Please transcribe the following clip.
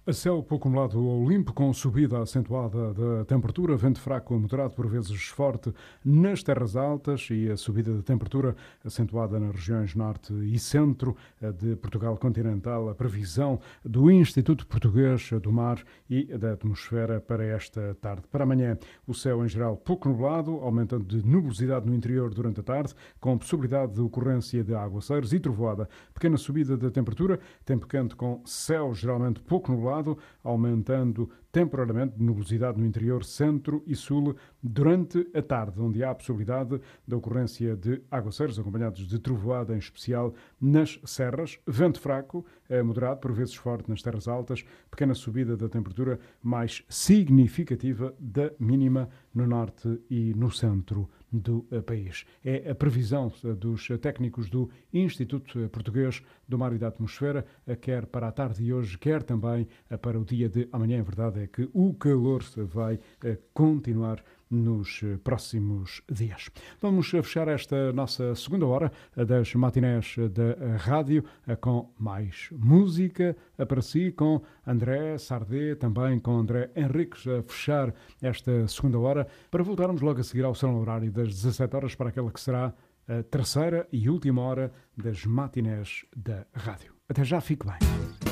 A céu pouco nublado ou limpo, com subida acentuada da temperatura, vento fraco moderado, por vezes forte, nas terras altas e a subida da temperatura acentuada nas regiões norte e centro de Portugal continental. A previsão do Instituto Português do Mar e da Atmosfera para esta tarde. Para amanhã, o céu em geral pouco nublado, aumentando de nubosidade no interior durante a tarde, com possibilidade de ocorrência de aguaceiros e trovoada. Pequena subida da temperatura, tempo quente com céu geralmente pouco nublado, aumentando temporariamente de nubosidade no interior, centro e sul durante a tarde, onde há a possibilidade da ocorrência de aguaceiros, acompanhados de trovoada, em especial nas serras. Vento fraco, moderado, por vezes forte nas terras altas. Pequena subida da temperatura mais significativa da mínima no norte e no centro do país. É a previsão dos técnicos do Instituto Português do Mar e da Atmosfera, quer para a tarde de hoje, quer também para o dia de amanhã. A verdade é que o calor vai continuar nos próximos dias. Vamos fechar esta nossa segunda hora das matinés da rádio com mais música para si, com André Sardé, também com André Henriques, a fechar esta segunda hora, para voltarmos logo a seguir ao seu horário das 17 horas para aquela que será a terceira e última hora das matinés da rádio. Até já, fique bem.